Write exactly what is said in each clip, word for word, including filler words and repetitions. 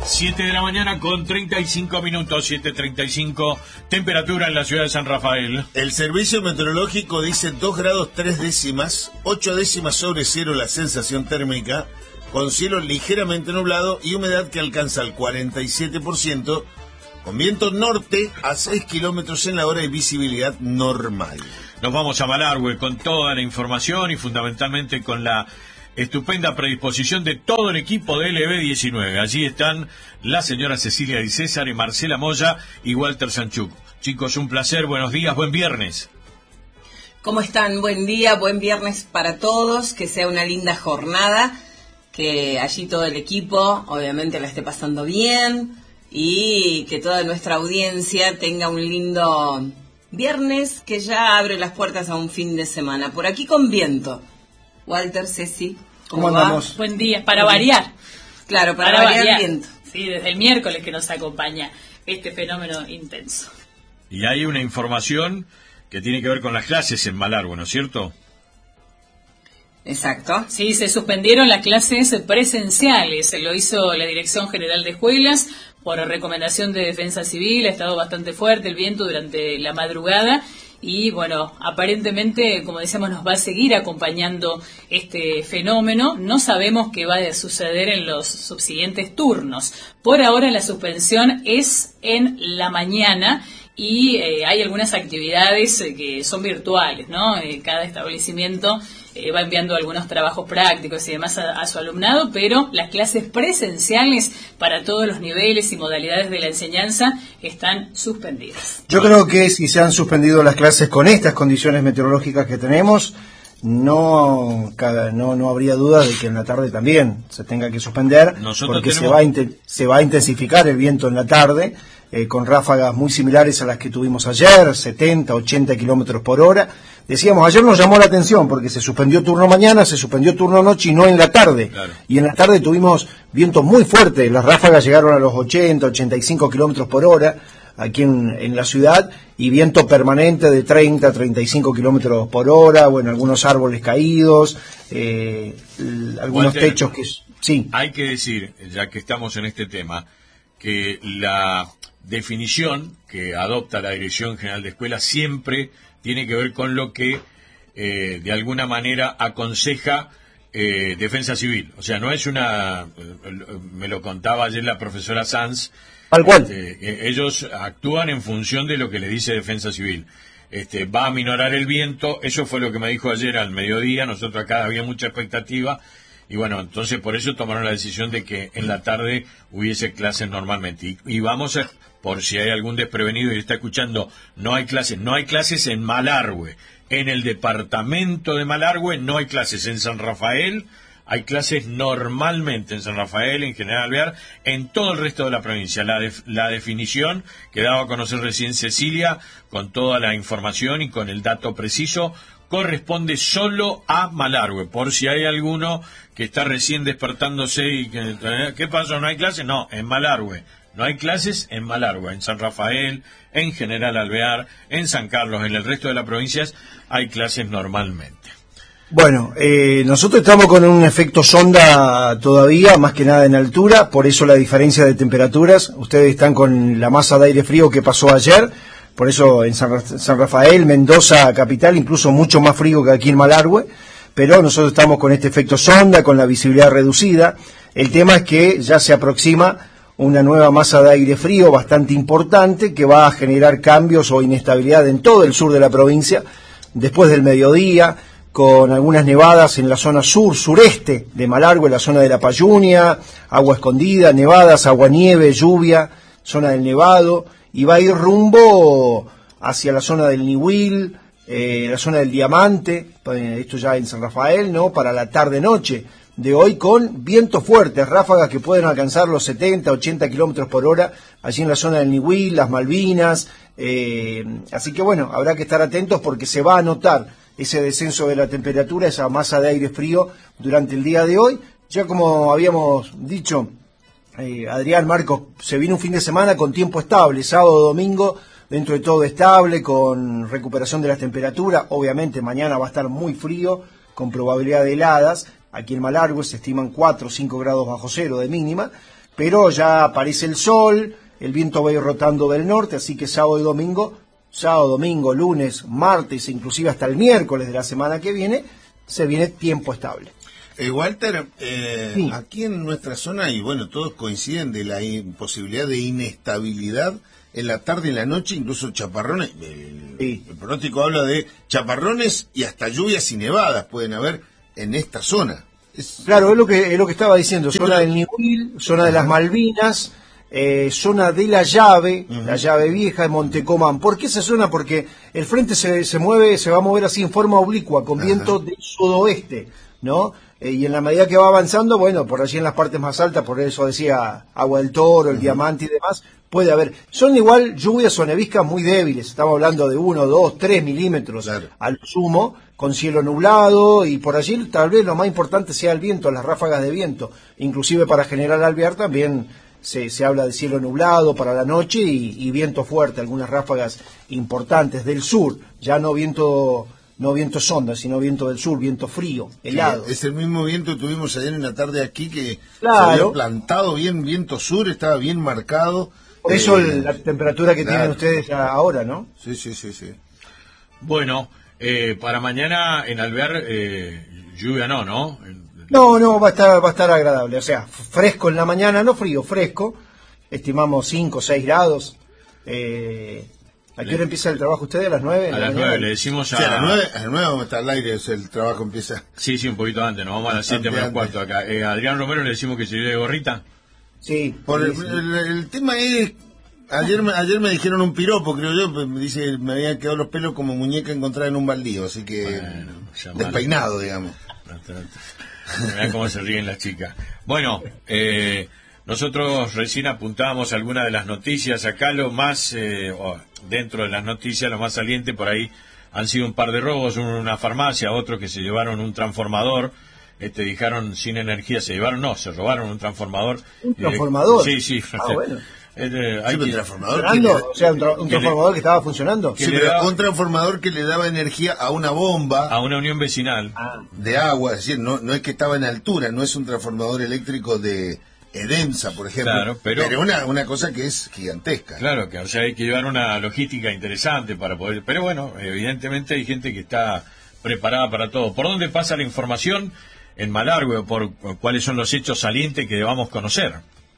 siete de la mañana con treinta y cinco minutos, siete treinta y cinco, temperatura en la ciudad de San Rafael. El servicio meteorológico dice dos grados tres décimas, ocho décimas sobre cero la sensación térmica, con cielo ligeramente nublado y humedad que alcanza el cuarenta y siete por ciento, con viento norte a seis kilómetros en la hora y visibilidad normal. Nos vamos a Malargüe con toda la información y fundamentalmente con la estupenda predisposición de todo el equipo de L B diecinueve. Allí están la señora Cecilia Di César y Marcela Moya y Walter Sanchuk. Chicos, un placer, buenos días, buen viernes. ¿Cómo están? Buen día, buen viernes para todos, que sea una linda jornada, que allí todo el equipo obviamente la esté pasando bien y que toda nuestra audiencia tenga un lindo viernes que ya abre las puertas a un fin de semana. Por aquí con viento. Walter, Ceci, ¿cómo, ¿Cómo andamos? Buen día, para variar. Claro, para, para variar, variar viento. Sí, desde el miércoles que nos acompaña este fenómeno intenso. Y hay una información que tiene que ver con las clases en Malargüe, ¿no es cierto? Exacto. Sí, se suspendieron las clases presenciales. Lo hizo la Dirección General de Escuelas por recomendación de Defensa Civil. Ha estado bastante fuerte el viento durante la madrugada. Y bueno, aparentemente, como decíamos, nos va a seguir acompañando este fenómeno. No sabemos qué va a suceder en los subsiguientes turnos. Por ahora la suspensión es en la mañana y eh, hay algunas actividades eh, que son virtuales, ¿no? Eh, cada establecimiento eh, va enviando algunos trabajos prácticos y demás a, a su alumnado, pero las clases presenciales para todos los niveles y modalidades de la enseñanza están suspendidas. Yo creo que si se han suspendido las clases con estas condiciones meteorológicas que tenemos, no no no habría duda de que en la tarde también se tenga que suspender. Nosotros porque tenemos... se va a se va a intensificar el viento en la tarde, eh, con ráfagas muy similares a las que tuvimos ayer, setenta, ochenta kilómetros por hora. Decíamos, ayer nos llamó la atención porque se suspendió turno mañana, se suspendió turno noche y no en la tarde. Claro. Y en la tarde tuvimos vientos muy fuertes, las ráfagas llegaron a los ochenta, ochenta y cinco kilómetros por hora aquí en, en la ciudad, y viento permanente de treinta, treinta y cinco kilómetros por hora, bueno, algunos árboles caídos, eh, algunos Walter, techos que... Sí. Hay que decir, ya que estamos en este tema, que la definición que adopta la Dirección General de Escuelas siempre tiene que ver con lo que eh, de alguna manera aconseja eh, Defensa Civil. O sea, no es una... Me lo contaba ayer la profesora Sanz. Al cual. Este, ellos actúan en función de lo que le dice Defensa Civil. Este, va a minorar el viento, eso fue lo que me dijo ayer al mediodía. Nosotros acá había mucha expectativa y bueno, entonces por eso tomaron la decisión de que en la tarde hubiese clases normalmente. Y, y vamos a, por si hay algún desprevenido y está escuchando, no hay clases, no hay clases en Malargüe. En el departamento de Malargüe no hay clases. En San Rafael hay clases normalmente, en San Rafael, en General Alvear, en todo el resto de la provincia. La, def, la definición que daba a conocer recién Cecilia, con toda la información y con el dato preciso, corresponde solo a Malargüe. Por si hay alguno que está recién despertándose y que, ¿eh? ¿Qué pasó? ¿No hay clases? No, en Malargüe. No hay clases en Malargüe. En San Rafael, en General Alvear, en San Carlos, en el resto de las provincias hay clases normalmente. Bueno, eh, nosotros estamos con un efecto sonda todavía, más que nada en altura, por eso la diferencia de temperaturas. Ustedes están con la masa de aire frío que pasó ayer, por eso en San, San Rafael, Mendoza, capital, incluso mucho más frío que aquí en Malargüe, pero nosotros estamos con este efecto sonda, con la visibilidad reducida. El tema es que ya se aproxima una nueva masa de aire frío bastante importante que va a generar cambios o inestabilidad en todo el sur de la provincia después del mediodía, con algunas nevadas en la zona sur, sureste de Malargüe, la zona de la Payunia, agua escondida, nevadas, agua-nieve, lluvia, zona del Nevado, y va a ir rumbo hacia la zona del Niwil, eh, la zona del Diamante, esto ya en San Rafael, ¿no? Para la tarde-noche de hoy, con vientos fuertes, ráfagas que pueden alcanzar los setenta, ochenta kilómetros por hora, allí en la zona del Niwil, las Malvinas, eh, así que bueno, habrá que estar atentos porque se va a notar ese descenso de la temperatura, esa masa de aire frío durante el día de hoy. Ya como habíamos dicho, eh, Adrián, Marcos, se viene un fin de semana con tiempo estable, sábado, domingo, dentro de todo estable, con recuperación de las temperaturas. Obviamente mañana va a estar muy frío, con probabilidad de heladas. Aquí en Malargüe se estiman cuatro o cinco grados bajo cero de mínima, pero ya aparece el sol, el viento va a ir rotando del norte, así que sábado y domingo, sábado, domingo, lunes, martes, inclusive hasta el miércoles de la semana que viene, se viene tiempo estable. Eh, Walter, eh, sí. Aquí en nuestra zona, y bueno, todos coinciden de la posibilidad de inestabilidad en la tarde y en la noche, incluso chaparrones. El, sí. el pronóstico habla de chaparrones y hasta lluvias y nevadas pueden haber en esta zona. Es... Claro, es lo que es lo que estaba diciendo, sí, zona pero... del Ñubil, zona de las Malvinas, eh, zona de la llave, uh-huh. la llave vieja de Montecomán. ¿Por qué esa zona? Porque el frente se, se mueve, se va a mover así en forma oblicua, con uh-huh. viento del sudoeste, ¿no? Eh, y en la medida que va avanzando, bueno, por allí en las partes más altas, por eso decía Agua del Toro, el uh-huh. Diamante y demás, puede haber. Son igual lluvias o neviscas muy débiles, estamos hablando de uno, dos, tres milímetros claro. al sumo, con cielo nublado, y por allí tal vez lo más importante sea el viento, las ráfagas de viento. Inclusive para General Alvear también se, se habla de cielo nublado para la noche y, y viento fuerte, algunas ráfagas importantes del sur, ya no viento... No viento sonda, sino viento del sur, viento frío, helado. Sí, es el mismo viento que tuvimos ayer en la tarde aquí, que claro. se había plantado bien, viento sur, estaba bien marcado. Por eso eh, la temperatura que claro. tienen ustedes ahora, ¿no? Sí, sí, sí, sí. Bueno, eh, para mañana en Alvear, eh, lluvia no, ¿no? No, no, va a estar, va a estar agradable. O sea, fresco en la mañana, no frío, fresco. Estimamos cinco o seis grados. Eh... ¿A qué hora empieza el trabajo ustedes? ¿A las nueve? A las nueve, le decimos a... Sí, a las nueve, a las nueve vamos a estar al aire, o sea, el trabajo empieza... Sí, sí, un poquito antes, nos vamos a las siete menos cuarto acá. Eh, a Adrián Romero le decimos que se lleve gorrita. Sí. Por el, sí. El, el tema es... Ayer me, ayer me dijeron un piropo, creo yo, pues me dice que me habían quedado los pelos como muñeca encontrada en un baldío, así que... Bueno, despeinado, digamos. Mirá cómo se ríen las chicas. Bueno, eh... nosotros recién apuntábamos algunas de las noticias. Acá lo más, eh, oh, dentro de las noticias, lo más saliente por ahí han sido un par de robos, uno en una farmacia, otro que se llevaron un transformador, este, dejaron sin energía, se llevaron, no, se robaron un transformador. ¿Un transformador? Sí, sí. Ah, bueno. Eh, hay sí, que, un transformador, que le, o sea, un, tra un transformador le, que estaba funcionando. Sí, pero daba, un transformador que le daba energía a una bomba, a una unión vecinal ah. de agua, es decir, no, no es que estaba en altura, no es un transformador eléctrico de Edensa, por ejemplo, claro, pero, pero una, una cosa que es gigantesca. Claro, que o sea, hay que llevar una logística interesante para poder... Pero bueno, evidentemente hay gente que está preparada para todo. ¿Por dónde pasa la información en Malargüe? ¿Por cuáles son los hechos salientes que debamos conocer?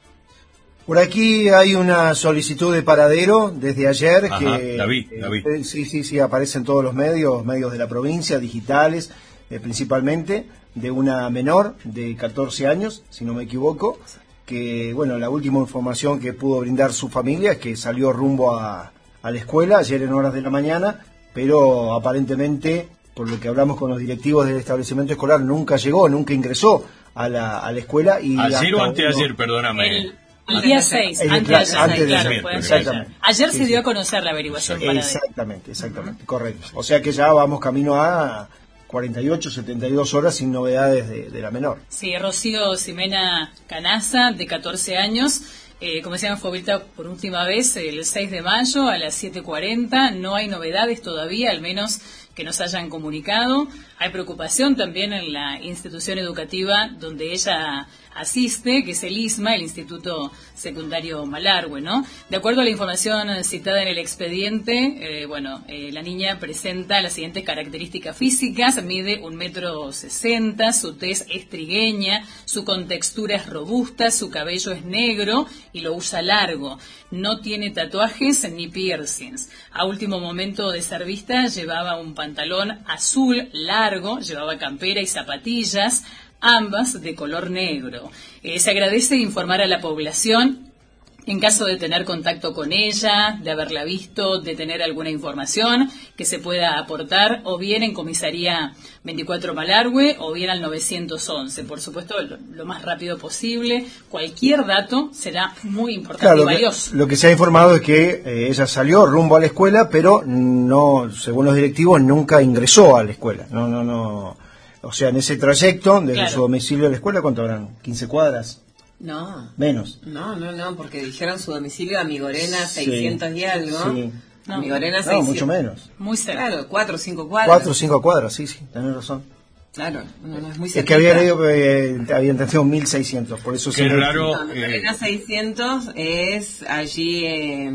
Por aquí hay una solicitud de paradero desde ayer. Ajá, que la vi, la vi. Eh, sí, sí, sí, aparece en todos los medios, medios de la provincia, digitales, eh, principalmente, de una menor de catorce años, si no me equivoco, que, bueno, la última información que pudo brindar su familia es que salió rumbo a, a la escuela ayer en horas de la mañana, pero aparentemente, por lo que hablamos con los directivos del establecimiento escolar, nunca llegó, nunca ingresó a la, a la escuela. Y ¿ayer o anteayer, perdóname? El, el día seis, el, antes, antes de claro, ayer, puede exactamente. ser. Ayer sí, se dio sí. a conocer la averiguación para Exactamente, exactamente, uh-huh. correcto. O sea que ya vamos camino a cuarenta y ocho, setenta y dos horas sin novedades de, de la menor. Sí, Rocío Ximena Canaza, de catorce años, eh, como decíamos, fue vista por última vez el seis de mayo a las siete cuarenta. No hay novedades todavía, al menos que nos hayan comunicado. Hay preocupación también en la institución educativa donde ella asiste, que es el ISMA, el Instituto Secundario Malargüe, ¿no? De acuerdo a la información citada en el expediente, eh, bueno, eh, la niña presenta las siguientes características físicas: mide un metro sesenta, su tez es trigueña, su contextura es robusta, su cabello es negro y lo usa largo. No tiene tatuajes ni piercings. A último momento de ser vista llevaba un pantalón azul largo, llevaba campera y zapatillas, ambas de color negro. Eh, se agradece informar a la población en caso de tener contacto con ella, de haberla visto, de tener alguna información que se pueda aportar, o bien en Comisaría veinticuatro Malargüe, o bien al novecientos once. Por supuesto, lo, lo más rápido posible. Cualquier dato será muy importante claro, y valioso. Lo que, lo que se ha informado es que eh, ella salió rumbo a la escuela, pero no, según los directivos, nunca ingresó a la escuela. No, no, no. O sea, en ese trayecto, desde claro. su domicilio a la escuela, ¿cuánto habrán? ¿quince cuadras? No. Menos. No, no, no, porque dijeron su domicilio a Migorena seiscientos sí, y algo. Sí. No, Migorena no, seiscientos. mucho menos. Muy cerca. Claro, cuatro o cinco cuadras. cuatro o cinco cuadras, sí, sí, tenés razón. Claro, no, no es muy Es cerquita. que había leído que eh, habían tenido mil seiscientos, por eso Qué se raro. No, no, eh, Arenas seiscientos es allí eh,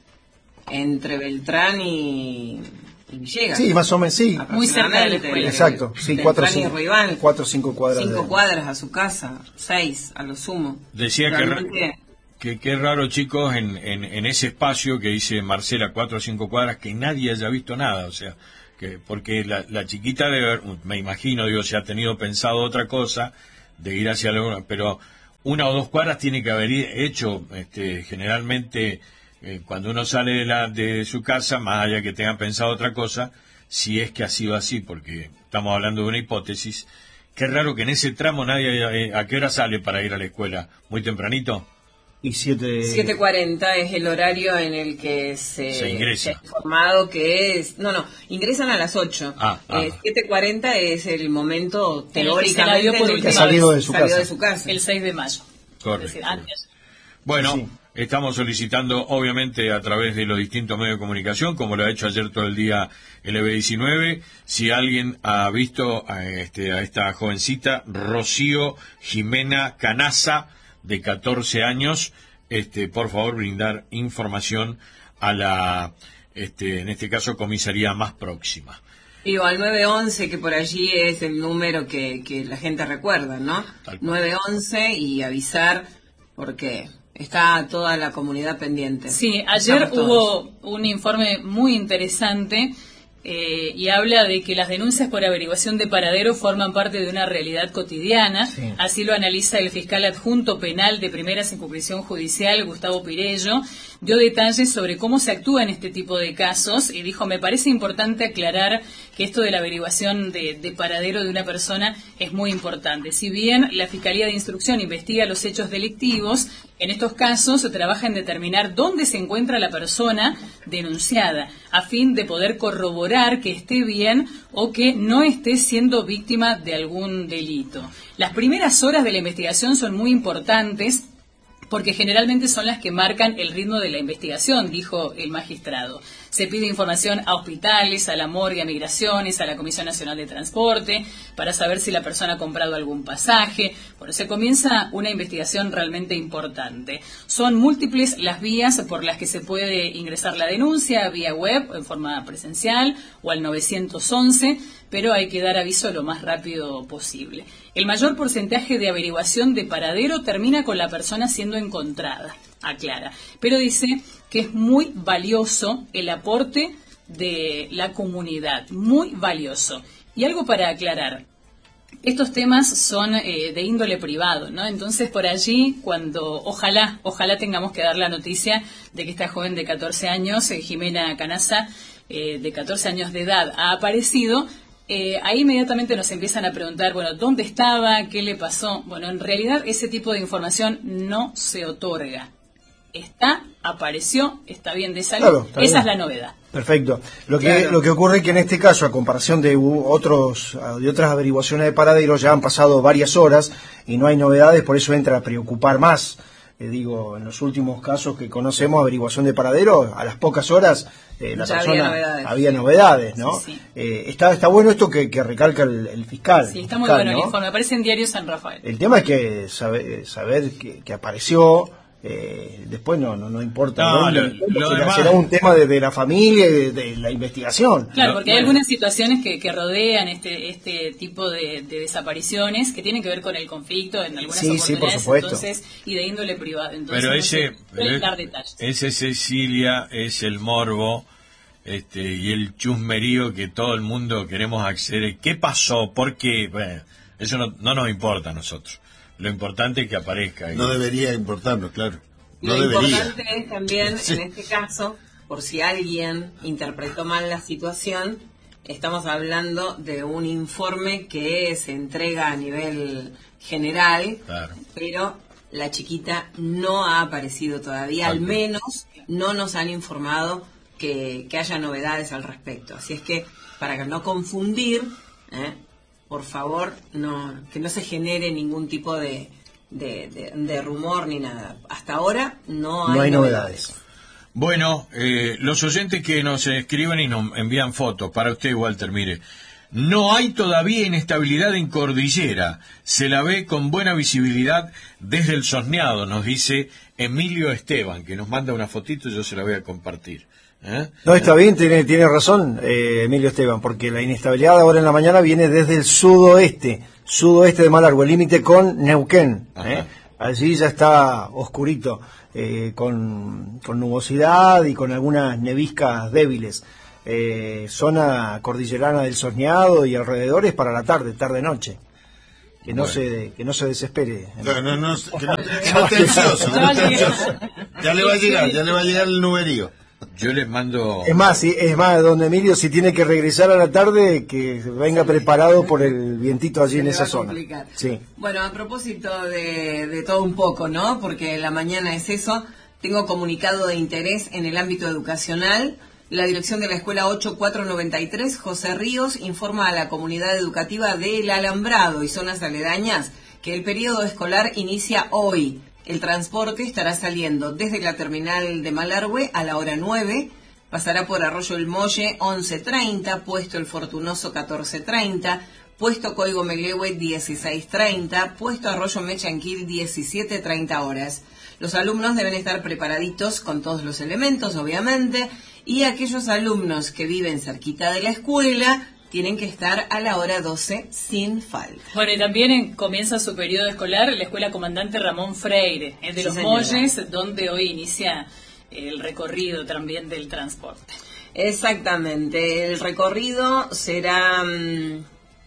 entre Beltrán y, y Villegas. Sí, más o menos, sí. Muy cerca de la escuela. Exacto, sí, cuatro Beltrán y cinco, Ruibal. cuatro o cinco cuadras. Cinco de- cuadras a su casa, seis a lo sumo. Decía que, ra- Realmente, que qué raro, chicos, en, en, en ese espacio que dice Marcela, cuatro o cinco cuadras, que nadie haya visto nada, o sea, que porque la, la chiquita debe haber, me imagino, digo, si ha tenido pensado otra cosa, de ir hacia la, pero una o dos cuadras tiene que haber hecho, este, generalmente, eh, cuando uno sale de, la, de su casa, más allá que tenga pensado otra cosa, si es que ha sido así, porque estamos hablando de una hipótesis. Qué raro que en ese tramo nadie, eh, ¿a qué hora sale para ir a la escuela? ¿Muy tempranito? Y siete... siete cuarenta es el horario en el que se, Se ingresa. se ha informado que es... No, no, ingresan a las ocho. Ah, ah. Eh, siete cuarenta es el momento En el que se la teóricamente dio por en el última que vez. Salido de su salió casa. de su casa. El seis de mayo. Correcto. Es decir, antes. Bueno, Sí. estamos solicitando, obviamente, a través de los distintos medios de comunicación, como lo ha hecho ayer todo el día el B diecinueve, si alguien ha visto a, este, a esta jovencita, Rocío Jimena Canaza, de catorce años, este, por favor, brindar información a la, este, en este caso, comisaría más próxima. Digo, al nueve once, que por allí es el número que, que la gente recuerda, ¿no? Tal cual. nueve once y avisar, porque está toda la comunidad pendiente. Sí, ayer Estamos hubo todos. un informe muy interesante eh, y habla de que las denuncias por averiguación de paradero forman parte de una realidad cotidiana. Sí. Así lo analiza el fiscal adjunto penal de primera circunscripción judicial, Gustavo Pirello. Dio detalles sobre cómo se actúa en este tipo de casos y dijo, me parece importante aclarar que esto de la averiguación de, de paradero de una persona es muy importante. Si bien la Fiscalía de Instrucción investiga los hechos delictivos, en estos casos se trabaja en determinar dónde se encuentra la persona denunciada, a fin de poder corroborar que esté bien o que no esté siendo víctima de algún delito. Las primeras horas de la investigación son muy importantes porque generalmente son las que marcan el ritmo de la investigación, dijo el magistrado. Se pide información a hospitales, a la morgue, a migraciones, a la Comisión Nacional de Transporte, para saber si la persona ha comprado algún pasaje. Bueno, se comienza una investigación realmente importante. Son múltiples las vías por las que se puede ingresar la denuncia, vía web, en forma presencial, o al nueve once, pero hay que dar aviso lo más rápido posible. El mayor porcentaje de averiguación de paradero termina con la persona siendo encontrada, aclara. Pero dice que es muy valioso el aporte de la comunidad, muy valioso. Y algo para aclarar, estos temas son eh, de índole privado, ¿no? Entonces por allí, cuando ojalá, ojalá tengamos que dar la noticia de que esta joven de catorce años, eh, Jimena Canaza, eh, de catorce años de edad, ha aparecido, Eh, ahí inmediatamente nos empiezan a preguntar, bueno, ¿dónde estaba? ¿Qué le pasó? Bueno, en realidad ese tipo de información no se otorga. Está, apareció, está bien de salud. Claro, está Esa bien. es la novedad. Perfecto. Lo que Claro. lo que ocurre es que en este caso, a comparación de u- otros de otras averiguaciones de paradero, ya han pasado varias horas y no hay novedades, por eso entra a preocupar más. Eh, digo, en los últimos casos que conocemos, averiguación de paradero, a las pocas horas eh, la Ya persona había novedades. había novedades, ¿no? Sí, sí. Eh, está está bueno esto que, que recalca el, el fiscal. Sí, está muy fiscal, bueno el ¿no? informe. Aparece en Diario San Rafael. El tema es que saber, saber que, que apareció, eh, después no no, no importa. No, dónde, lo- lo será, demás- será un tema de, de la familia y de, de la investigación. Claro, No, porque hay bueno. algunas situaciones que, que rodean este este tipo de, de desapariciones que tienen que ver con el conflicto en algunas Sí, sí, por oportunidades, supuesto. entonces, y de índole privada. Entonces, Pero no ese, se pueden pero dar detalles. ese Cecilia es el morbo, este, y el chusmerío que todo el mundo queremos acceder. ¿Qué pasó? ¿Por qué? Bueno, eso no, no nos importa a nosotros. Lo importante es que aparezca. No debería importarnos, claro. No Lo debería. importante es también, Sí. en este caso, por si alguien interpretó mal la situación, estamos hablando de un informe que se entrega a nivel general, Claro. pero la chiquita no ha aparecido todavía, al Tal cual. menos no nos han informado que, que haya novedades al respecto. Así es que, para no confundir, ¿eh? por favor, no que no se genere ningún tipo de, de, de- de rumor ni nada. Hasta ahora no hay, No hay novedades. Bueno, eh, los oyentes que nos escriben y nos envían fotos, para usted, Walter, mire, No hay todavía inestabilidad en cordillera. Se la ve con buena visibilidad desde el Sosneado, nos dice Emilio Esteban, que nos manda una fotito y yo se la voy a compartir. ¿Eh? No, está bien, tiene, tiene razón eh, Emilio Esteban, porque la inestabilidad ahora en la mañana viene desde el sudoeste, sudoeste de Malargüe, el límite con Neuquén. ¿eh? Allí ya está oscurito, eh, con, con nubosidad y con algunas neviscas débiles. Eh, zona cordillerana del Sosneado y alrededores para la tarde, tarde-noche. Que no, bueno. se, que no se desespere. No, no, no, que no, que no esté ansioso, que no esté ansioso. Ya le va a llegar, ya le va a llegar el numerío. Yo les mando... Es más, si, es más, don Emilio, si tiene que regresar a la tarde, que venga preparado por el vientito allí en esa zona. Sí. Bueno, a propósito de, de todo un poco, ¿no? Porque la mañana es eso. Tengo comunicado de interés en el ámbito educacional. La dirección de la escuela ocho cuatro nueve tres, José Ríos, informa a la comunidad educativa del Alambrado y zonas aledañas que el periodo escolar inicia hoy. El transporte estará saliendo desde la terminal de Malargüe a la hora nueve, pasará por Arroyo El Molle once treinta, puesto El Fortunoso catorce treinta, puesto Coigo Melegüe dieciséis treinta, puesto Arroyo Mechanquil diecisiete treinta horas. Los alumnos deben estar preparaditos con todos los elementos, obviamente, y aquellos alumnos que viven cerquita de la escuela tienen que estar a la hora doce sin falta. Bueno, y también en, comienza su periodo escolar la Escuela Comandante Ramón Freire, es de sí, los señora. Molles, donde hoy inicia el recorrido también del transporte. Exactamente, el recorrido será um,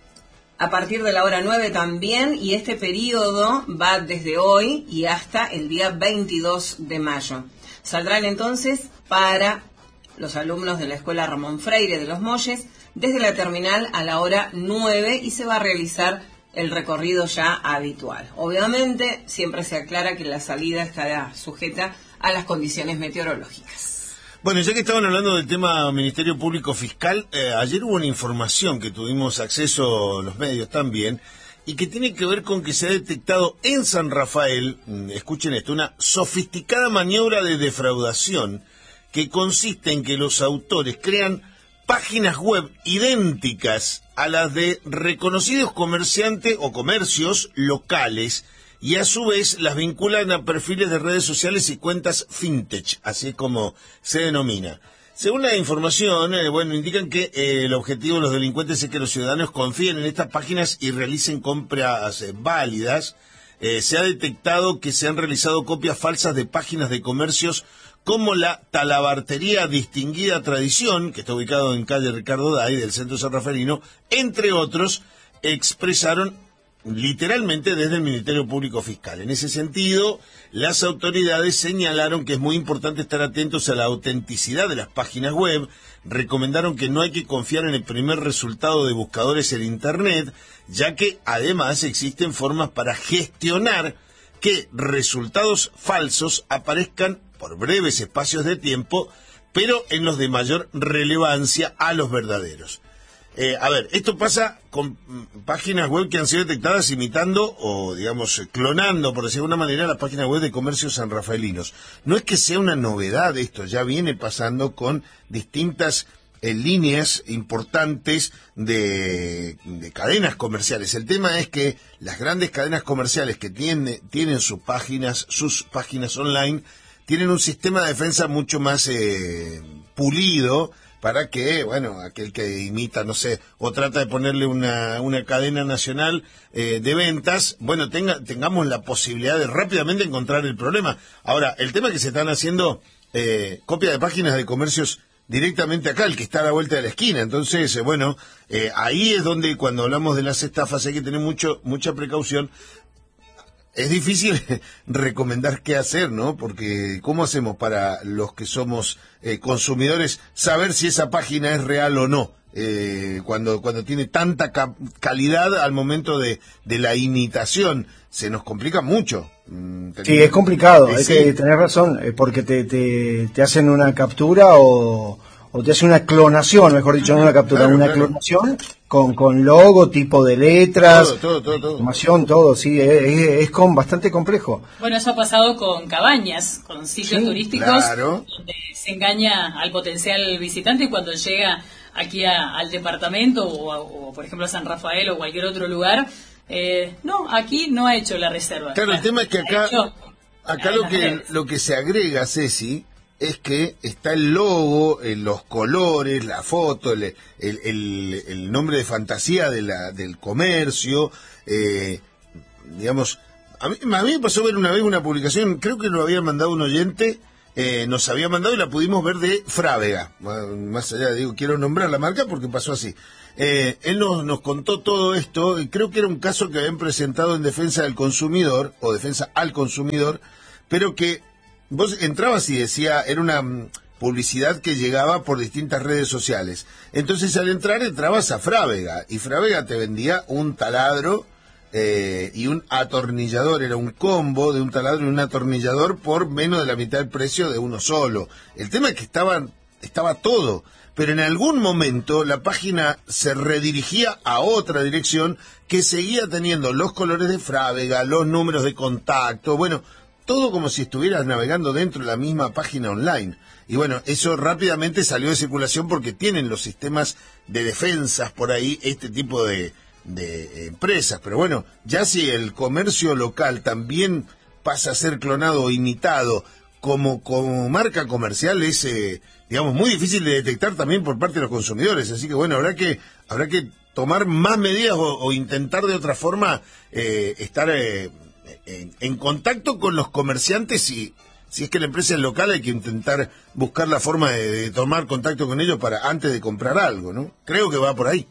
a partir de la hora nueve también, y este periodo va desde hoy y hasta el día veintidós de mayo. Saldrán entonces para los alumnos de la Escuela Ramón Freire de los Molles desde la terminal a la hora nueve y se va a realizar el recorrido ya habitual. Obviamente, siempre se aclara que la salida estará sujeta a las condiciones meteorológicas. Bueno, ya que estaban hablando del tema Ministerio Público Fiscal, eh, ayer hubo una información que tuvimos acceso los medios también, y que tiene que ver con que se ha detectado en San Rafael, escuchen esto, una sofisticada maniobra de defraudación que consiste en que los autores crean páginas web idénticas a las de reconocidos comerciantes o comercios locales y a su vez las vinculan a perfiles de redes sociales y cuentas fintech, así es como se denomina. Según la información, eh, bueno, indican que eh, el objetivo de los delincuentes es que los ciudadanos confíen en estas páginas y realicen compras eh, válidas. Eh, se ha detectado que se han realizado copias falsas de páginas de comercios como la Talabartería Distinguida Tradición, que está ubicado en calle Ricardo Day, del centro sanrafaelino, entre otros, expresaron literalmente desde el Ministerio Público Fiscal. En ese sentido, las autoridades señalaron que es muy importante estar atentos a la autenticidad de las páginas web, recomendaron que no hay que confiar en el primer resultado de buscadores en Internet, ya que además existen formas para gestionar que resultados falsos aparezcan por breves espacios de tiempo, pero en los de mayor relevancia a los verdaderos. Eh, a ver, esto pasa con mm, páginas web que han sido detectadas imitando o, digamos, clonando, por decirlo de alguna manera, las páginas web de comercios sanrafaelinos. No es que sea una novedad esto, ya viene pasando con distintas eh, líneas importantes de, de cadenas comerciales. El tema es que las grandes cadenas comerciales que tiene, tienen sus páginas, sus páginas online, tienen un sistema de defensa mucho más eh, pulido para que, bueno, aquel que imita, no sé, o trata de ponerle una, una cadena nacional eh, de ventas, bueno, tenga, tengamos la posibilidad de rápidamente encontrar el problema. Ahora, el tema es que se están haciendo eh, copia de páginas de comercios directamente acá, el que está a la vuelta de la esquina. Entonces, eh, bueno, eh, ahí es donde cuando hablamos de las estafas hay que tener mucho mucha precaución. Es difícil recomendar qué hacer, ¿no? Porque ¿cómo hacemos para los que somos eh, consumidores saber si esa página es real o no? Eh, cuando cuando tiene tanta ca- calidad al momento de, de la imitación, se nos complica mucho. Mm, sí, es complicado, eh, hay sí. que tener razón, eh, porque te, te, te hacen una captura o, o te hacen una clonación, mejor dicho, no una captura, claro, una claro. clonación con, con logo, tipo de letras, todo, todo, todo, todo. información, todo, sí, es, es, es con bastante complejo. Bueno, eso ha pasado con cabañas, con sitios Sí, turísticos, claro. donde se engaña al potencial visitante y cuando llega aquí a- al departamento o, a- o, por ejemplo, a San Rafael o cualquier otro lugar. Eh, no, aquí no ha hecho la reserva. Claro, el tema es que acá, Ha hecho acá en lo las que, redes. lo que se agrega, Ceci, es que está el logo, eh, los colores, la foto, el, el, el- el nombre de fantasía de la, del comercio, eh, digamos, a mí, a mí me pasó ver una vez una publicación, creo que lo había mandado un oyente, eh, nos había mandado y la pudimos ver de Frávega, más más allá, digo, quiero nombrar la marca porque pasó así. Eh, él nos, nos contó todo esto, y creo que era un caso que habían presentado en defensa del consumidor, o defensa al consumidor, pero que vos entrabas y decía, era una mm, publicidad que llegaba por distintas redes sociales. Entonces al entrar entrabas a Frávega, y Frávega te vendía un taladro eh, y un atornillador, era un combo de un taladro y un atornillador por menos de la mitad del precio de uno solo. El tema es que estaban, estaba todo, pero en algún momento la página se redirigía a otra dirección que seguía teniendo los colores de Frávega, los números de contacto, bueno, todo como si estuvieras navegando dentro de la misma página online. Y bueno, eso rápidamente salió de circulación porque tienen los sistemas de defensas por ahí, este tipo de, de empresas. Pero bueno, ya si el comercio local también pasa a ser clonado o imitado como, como marca comercial, es, eh, digamos, muy difícil de detectar también por parte de los consumidores. Así que bueno, habrá que, habrá que tomar más medidas o, o intentar de otra forma eh, estar eh, en, en contacto con los comerciantes. Y si es que la empresa es local, hay que intentar buscar la forma de, de tomar contacto con ellos para antes de comprar algo, ¿no? Creo que va por ahí.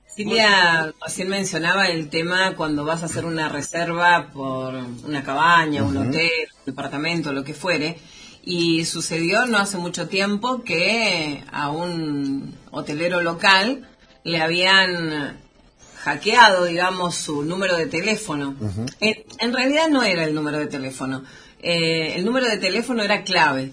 Silvia recién mencionaba el tema cuando vas a hacer una reserva por una cabaña, un hotel, un departamento, lo que fuere, y sucedió no hace mucho tiempo que a un hotelero local le habían hackeado, digamos, su número de teléfono. Uh-huh. en, en realidad no era el número de teléfono, eh, el número de teléfono era clave.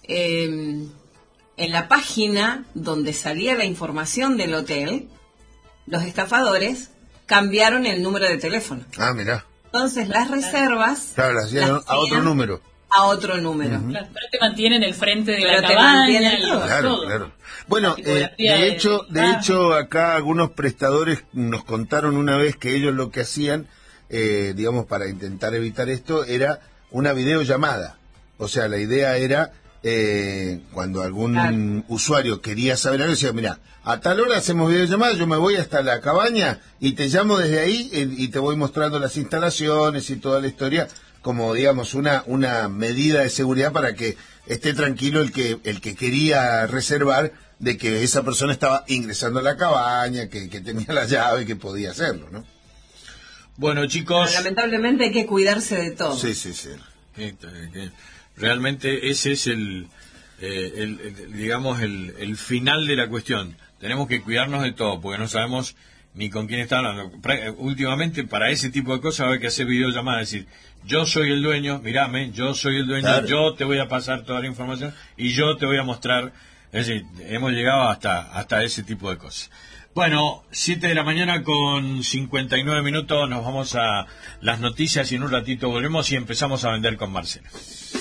Eh, en la página donde salía la información del hotel, los estafadores cambiaron el número de teléfono. Ah, mirá. Entonces las reservas Claro, las hacían las a otro hacían número. a otro número. Ujú. Claro, pero te mantienen el frente de Pero la te cabaña, mantienen y todo. Claro, todo. claro. Bueno, La eh, tipografía de de- hecho, de ah. hecho, acá algunos prestadores nos contaron una vez que ellos lo que hacían, eh, digamos, para intentar evitar esto, era una videollamada. O sea, la idea era, eh, cuando algún Claro. usuario quería saber algo, decía, mira, a tal hora hacemos videollamada, yo me voy hasta la cabaña y te llamo desde ahí eh, y te voy mostrando las instalaciones y toda la historia, como, digamos, una, una medida de seguridad para que esté tranquilo el que, el que quería reservar, de que esa persona estaba ingresando a la cabaña, que, que tenía la llave, que podía hacerlo, ¿no? Bueno, Pero chicos, lamentablemente hay que cuidarse de todo. Sí, sí, sí. que- que realmente ese es el, eh, el- el- digamos, el, el final de la cuestión. Tenemos que cuidarnos de todo, porque no sabemos ni con quién está hablando. Pra- Últimamente, para ese tipo de cosas, hay que hacer videollamadas, decir, yo soy el dueño, mirame, yo soy el dueño, Claro. yo te voy a pasar toda la información y yo te voy a mostrar. Es decir, hemos llegado hasta, hasta ese tipo de cosas. Bueno, siete de la mañana con cincuenta y nueve minutos, nos vamos a las noticias y en un ratito volvemos y empezamos a vender con Marcelo.